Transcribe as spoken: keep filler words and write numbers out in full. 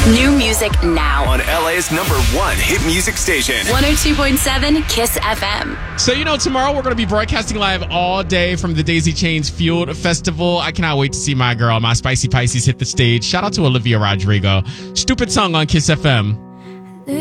New music now. On L A's number one hit music station. one oh two point seven Kiss F M. So, you know, tomorrow we're going to be broadcasting live all day from the Daisy Chains Fueled Festival. I cannot wait to see my girl, my Spicy Pisces, hit the stage. Shout out to Olivia Rodrigo. Stupid song on Kiss F M.